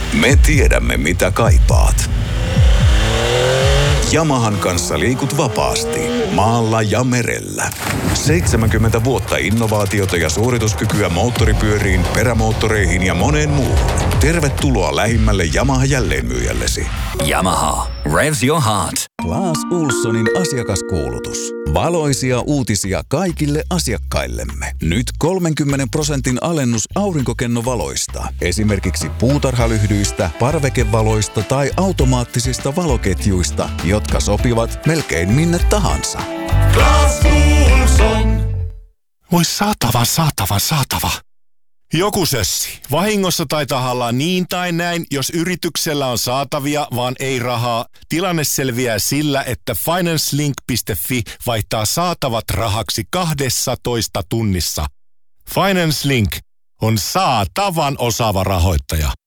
Me tiedämme, mitä kaipaat. Yamahan kanssa liikut vapaasti, maalla ja merellä. 70 vuotta innovaatiota ja suorituskykyä moottoripyöriin, perämoottoreihin ja moneen muuhun. Tervetuloa lähimmälle Yamaha-jälleenmyyjällesi. Yamaha. Revs your heart. Claes Ohlsonin asiakaskuulutus. Valoisia uutisia kaikille asiakkaillemme. Nyt 30% alennus aurinkokennovaloista. Esimerkiksi puutarhalyhdyistä, parvekevaloista tai automaattisista valoketjuista, jotka sopivat melkein minne tahansa. Claes Ohlson. Voi saatava. Joku sössi. Vahingossa tai tahallaan niin tai näin, jos yrityksellä on saatavia, vaan ei rahaa. Tilanne selviää sillä, että FinanceLink.fi vaihtaa saatavat rahaksi 12 tunnissa. FinanceLink on saatavan osaava rahoittaja.